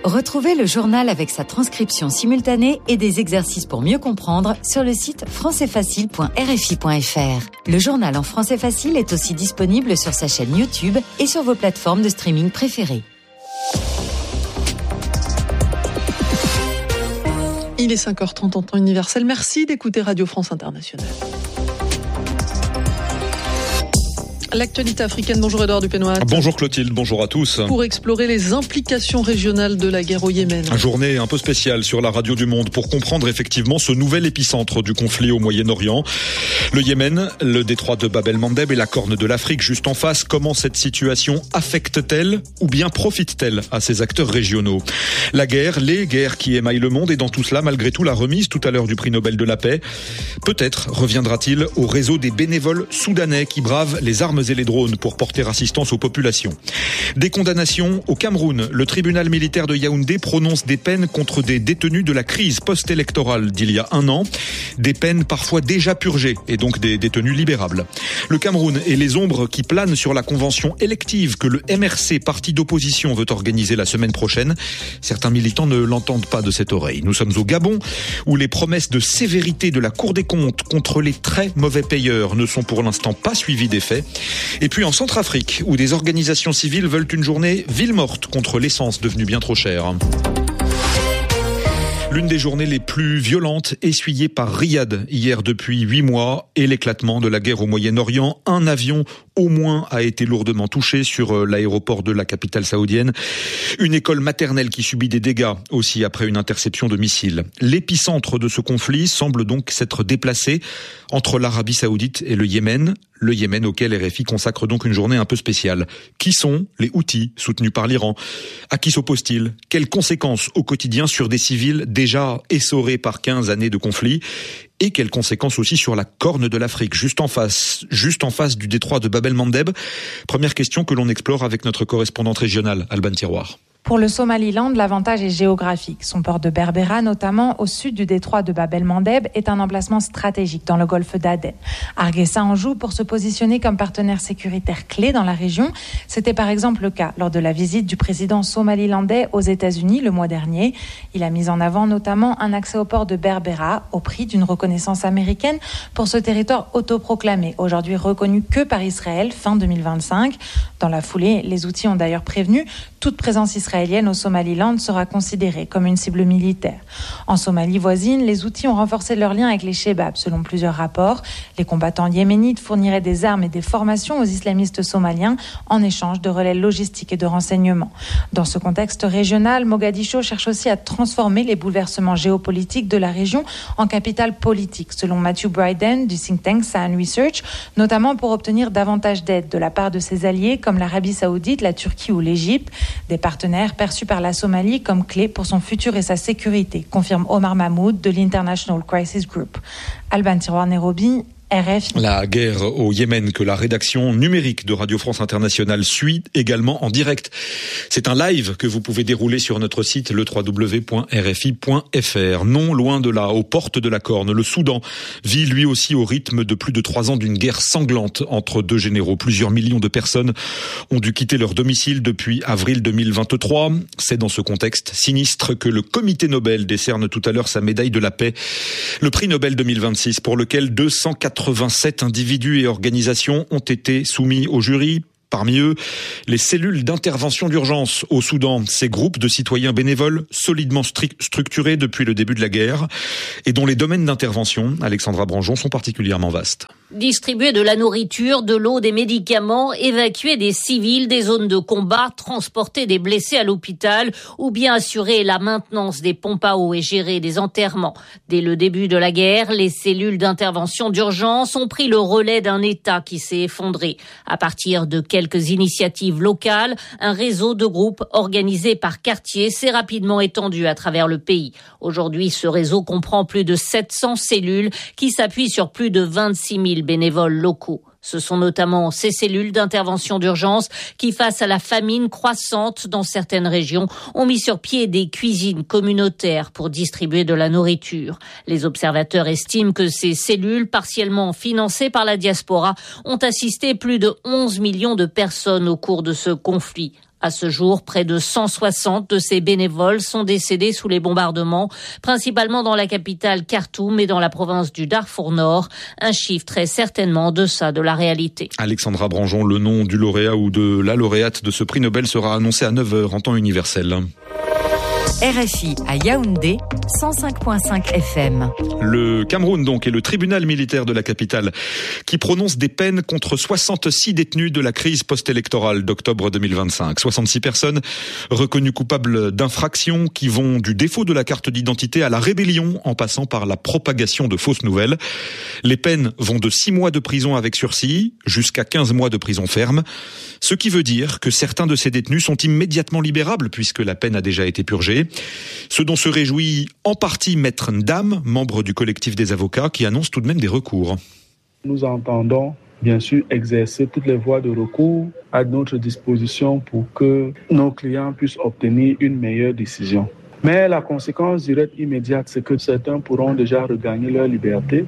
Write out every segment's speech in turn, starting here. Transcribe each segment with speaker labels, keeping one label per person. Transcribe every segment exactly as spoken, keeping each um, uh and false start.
Speaker 1: Retrouvez le journal avec sa transcription simultanée et des exercices pour mieux comprendre sur le site français facile point r f i point f r. Le journal en français facile est aussi disponible sur sa chaîne YouTube et sur vos plateformes de streaming préférées.
Speaker 2: Il est cinq heures trente en temps universel. Merci d'écouter Radio France Internationale. L'actualité africaine, bonjour Edouard Dupenois.
Speaker 3: Bonjour Clotilde, bonjour à tous.
Speaker 2: Pour explorer les implications régionales de la guerre au Yémen.
Speaker 3: Une journée un peu spéciale sur la radio du Monde pour comprendre effectivement ce nouvel épicentre du conflit au Moyen-Orient. Le Yémen, le détroit de Bab el-Mandeb et la Corne de l'Afrique juste en face. Comment cette situation affecte-t-elle ou bien profite-t-elle à ces acteurs régionaux ? La guerre, les guerres qui émaillent le monde et dans tout cela, malgré tout, la remise tout à l'heure du prix Nobel de la paix. Peut-être reviendra-t-il au réseau des bénévoles soudanais qui bravent les armes et les drones pour porter assistance aux populations. Des condamnations au Cameroun. Le tribunal militaire de Yaoundé prononce des peines contre des détenus de la crise post-électorale d'il y a un an. Des peines parfois déjà purgées et donc des détenus libérables. Le Cameroun et les ombres qui planent sur la convention élective que le M R C, parti d'opposition, veut organiser la semaine prochaine. Certains militants ne l'entendent pas de cette oreille. Nous sommes au Gabon où les promesses de sévérité de la Cour des comptes contre les très mauvais payeurs ne sont pour l'instant pas suivies d'effet. Et puis en Centrafrique, où des organisations civiles veulent une journée ville morte contre l'essence devenue bien trop chère. L'une des journées les plus violentes essuyées par Riyad hier depuis huit mois et l'éclatement de la guerre au Moyen-Orient. Un avion au moins a été lourdement touché sur l'aéroport de la capitale saoudienne. Une école maternelle qui subit des dégâts aussi après une interception de missiles. L'épicentre de ce conflit semble donc s'être déplacé entre l'Arabie saoudite et le Yémen. Le Yémen auquel R F I consacre donc une journée un peu spéciale. Qui sont les Houthis soutenus par l'Iran ? À qui s'opposent-ils ? Quelles conséquences au quotidien sur des civils déjà essorés par quinze années de conflit ? Et quelles conséquences aussi sur la Corne de l'Afrique, juste en face, juste en face du détroit de Bab el-Mandeb ? Première question que l'on explore avec notre correspondante régionale, Alban Tiroir.
Speaker 4: Pour le Somaliland, l'avantage est géographique. Son port de Berbera, notamment au sud du détroit de Bab el-Mandeb, est un emplacement stratégique dans le golfe d'Aden. Hargeisa en joue pour se positionner comme partenaire sécuritaire clé dans la région. C'était par exemple le cas lors de la visite du président somalilandais aux États-Unis le mois dernier. Il a mis en avant notamment un accès au port de Berbera au prix d'une reconnaissance américaine pour ce territoire autoproclamé, aujourd'hui reconnu que par Israël fin deux mille vingt-cinq. Dans la foulée, les Houthis ont d'ailleurs prévenu toute présence israélienne au Somaliland sera considérée comme une cible militaire. En Somalie voisine, les Houthis ont renforcé leurs liens avec les Shebabs, selon plusieurs rapports. Les combattants yéménites fourniraient des armes et des formations aux islamistes somaliens en échange de relais logistiques et de renseignements. Dans ce contexte régional, Mogadiscio cherche aussi à transformer les bouleversements géopolitiques de la région en capitale politique, selon Matthew Bryden du think tank Sahel Research, notamment pour obtenir davantage d'aide de la part de ses alliés comme l'Arabie Saoudite, la Turquie ou l'Égypte, des partenaires perçu par la Somalie comme clé pour son futur et sa sécurité, confirme Omar Mahmoud de l'International Crisis Group. Alban Tiroir, Nairobi, R F I.
Speaker 3: La guerre au Yémen que la rédaction numérique de Radio France Internationale suit également en direct. C'est un live que vous pouvez dérouler sur notre site le w w w point r f i point f r. Non loin de là, aux portes de la Corne, le Soudan vit lui aussi au rythme de plus de trois ans d'une guerre sanglante entre deux généraux. Plusieurs millions de personnes ont dû quitter leur domicile depuis avril deux mille vingt-trois. C'est dans ce contexte sinistre que le Comité Nobel décerne tout à l'heure sa médaille de la paix, le prix Nobel deux mille vingt-six, pour lequel deux cent quatre-vingt-sept individus et organisations ont été soumis au jury. Parmi eux, les cellules d'intervention d'urgence au Soudan, ces groupes de citoyens bénévoles solidement structurés depuis le début de la guerre et dont les domaines d'intervention, Alexandra Branjon, sont particulièrement vastes.
Speaker 5: Distribuer de la nourriture, de l'eau, des médicaments, évacuer des civils des zones de combat, transporter des blessés à l'hôpital ou bien assurer la maintenance des pompes à eau et gérer des enterrements. Dès le début de la guerre, les cellules d'intervention d'urgence ont pris le relais d'un État qui s'est effondré. À partir de quelques initiatives locales, un réseau de groupes organisés par quartier s'est rapidement étendu à travers le pays. Aujourd'hui, ce réseau comprend plus de sept cents cellules qui s'appuient sur plus de vingt-six mille bénévoles locaux. Ce sont notamment ces cellules d'intervention d'urgence qui, face à la famine croissante dans certaines régions, ont mis sur pied des cuisines communautaires pour distribuer de la nourriture. Les observateurs estiment que ces cellules, partiellement financées par la diaspora, ont assisté plus de onze millions de personnes au cours de ce conflit. À ce jour, près de cent soixante de ces bénévoles sont décédés sous les bombardements, principalement dans la capitale Khartoum et dans la province du Darfour Nord, un chiffre très certainement en deçà de la réalité.
Speaker 3: Alexandra Branjon, le nom du lauréat ou de la lauréate de ce prix Nobel sera annoncé à neuf heures en temps universel.
Speaker 1: R F I à Yaoundé, cent cinq virgule cinq F M.
Speaker 3: Le Cameroun donc est le tribunal militaire de la capitale qui prononce des peines contre soixante-six détenus de la crise post-électorale d'octobre deux mille vingt-cinq. soixante-six personnes reconnues coupables d'infractions qui vont du défaut de la carte d'identité à la rébellion en passant par la propagation de fausses nouvelles. Les peines vont de six mois de prison avec sursis jusqu'à quinze mois de prison ferme. Ce qui veut dire que certains de ces détenus sont immédiatement libérables puisque la peine a déjà été purgée. Ce dont se réjouit en partie Maître Ndam, membre du collectif des avocats, qui annonce tout de même des recours.
Speaker 6: Nous entendons bien sûr exercer toutes les voies de recours à notre disposition pour que nos clients puissent obtenir une meilleure décision. Mais la conséquence directe immédiate, c'est que certains pourront déjà regagner leur liberté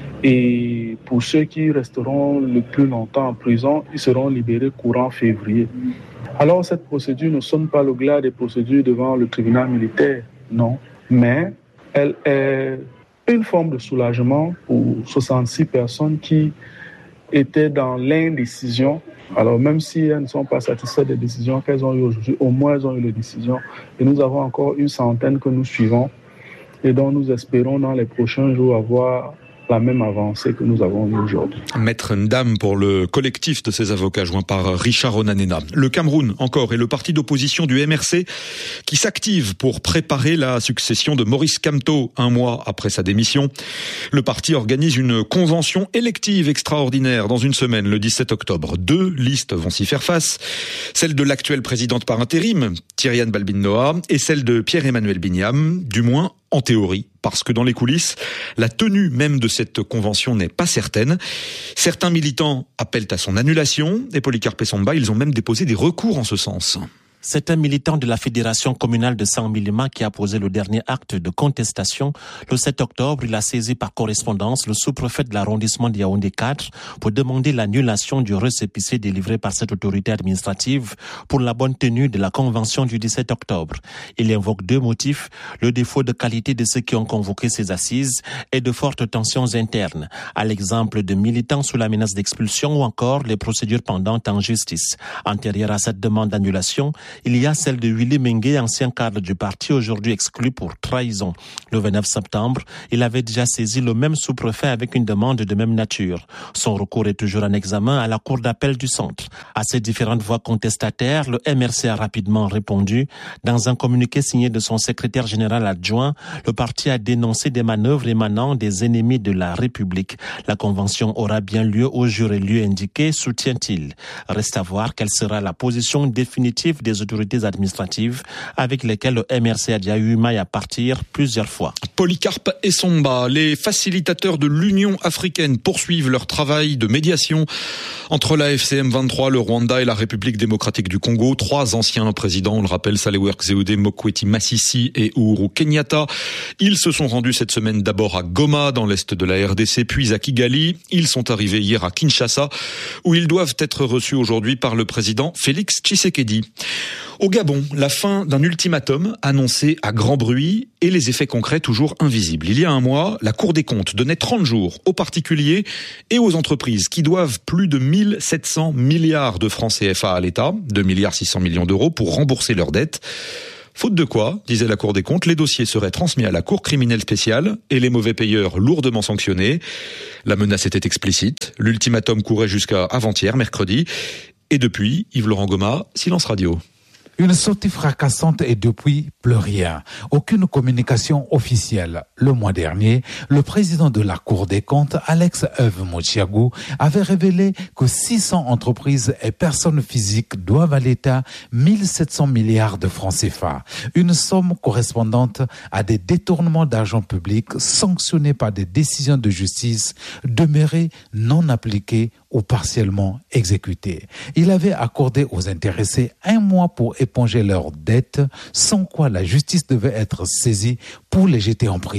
Speaker 6: et pour ceux qui resteront le plus longtemps en prison, ils seront libérés courant février. Alors cette procédure ne sonne pas le glas des procédures devant le tribunal militaire, non, mais elle est une forme de soulagement pour soixante-six personnes qui étaient dans l'indécision. Alors même si elles ne sont pas satisfaites des décisions qu'elles ont eues aujourd'hui, au moins elles ont eu les décisions. Et nous avons encore une centaine que nous suivons et dont nous espérons dans les prochains jours avoir la même avancée que nous avons eue aujourd'hui.
Speaker 3: Maître Ndam pour le collectif de ces avocats joints par Richard Onanena. Le Cameroun encore est le parti d'opposition du M R C qui s'active pour préparer la succession de Maurice Kamto un mois après sa démission. Le parti organise une convention élective extraordinaire dans une semaine, le dix-sept octobre. Deux listes vont s'y faire face. Celle de l'actuelle présidente par intérim, Tyriane Balbine-Noah, et celle de Pierre-Emmanuel Bignam, du moins en théorie, parce que dans les coulisses, la tenue même de cette convention n'est pas certaine. Certains militants appellent à son annulation, et Polycarpe Samba, ils ont même déposé des recours en ce sens.
Speaker 7: C'est un militant de la Fédération communale de Saint-Milima qui a posé le dernier acte de contestation. Le sept octobre, il a saisi par correspondance le sous-préfet de l'arrondissement de Yaoundé quatre pour demander l'annulation du récépissé délivré par cette autorité administrative pour la bonne tenue de la convention du dix-sept octobre. Il invoque deux motifs, le défaut de qualité de ceux qui ont convoqué ces assises et de fortes tensions internes, à l'exemple de militants sous la menace d'expulsion ou encore les procédures pendantes en justice. Antérieure à cette demande d'annulation, il y a celle de Willy Mengue, ancien cadre du parti, aujourd'hui exclu pour trahison. Le vingt-neuf septembre, il avait déjà saisi le même sous-préfet avec une demande de même nature. Son recours est toujours en examen à la cour d'appel du centre. À ces différentes voix contestataires, le M R C a rapidement répondu. Dans un communiqué signé de son secrétaire général adjoint, le parti a dénoncé des manœuvres émanant des ennemis de la République. La convention aura bien lieu au jour et lieu indiqué, soutient-il. Reste à voir quelle sera la position définitive des autorités administratives avec lesquelles le M R C a déjà eu maille à partir plusieurs fois.
Speaker 3: Polycarpe et Samba, les facilitateurs de l'Union africaine poursuivent leur travail de médiation entre la F C M vingt-trois, le Rwanda et la République démocratique du Congo. Trois anciens présidents, on le rappelle, Sahle-Work Zewde, Mokweti Masisi et Uhuru Kenyatta. Ils se sont rendus cette semaine d'abord à Goma, dans l'est de la R D C, puis à Kigali. Ils sont arrivés hier à Kinshasa, où ils doivent être reçus aujourd'hui par le président Félix Tshisekedi. Au Gabon, la fin d'un ultimatum annoncé à grand bruit et les effets concrets toujours invisibles. Il y a un mois, la Cour des comptes donnait trente jours aux particuliers et aux entreprises qui doivent plus de mille sept cents milliards de francs C F A à l'État, deux milliards six cents millions d'euros pour rembourser leurs dettes. Faute de quoi, disait la Cour des comptes, les dossiers seraient transmis à la Cour criminelle spéciale et les mauvais payeurs lourdement sanctionnés. La menace était explicite. L'ultimatum courait jusqu'à avant-hier, mercredi. Et depuis, Yves-Laurent Goma, silence radio.
Speaker 8: Une sortie fracassante et depuis plus rien. Aucune communication officielle. Le mois dernier, le président de la Cour des comptes, Alex Euve Mochiagou, avait révélé que six cents entreprises et personnes physiques doivent à l'État mille sept cents milliards de francs C F A. Une somme correspondante à des détournements d'argent public sanctionnés par des décisions de justice demeurées non appliquées ou partiellement exécutées. Il avait accordé aux intéressés un mois pour éponger leurs dettes, sans quoi la justice devait être saisie pour les jeter en prison.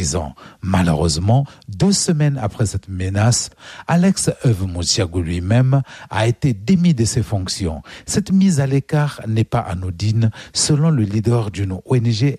Speaker 8: dix ans. Malheureusement, deux semaines après cette menace, Alex Eve Mutshiagu lui-même a été démis de ses fonctions. Cette mise à l'écart n'est pas anodine, selon le leader d'une O N G.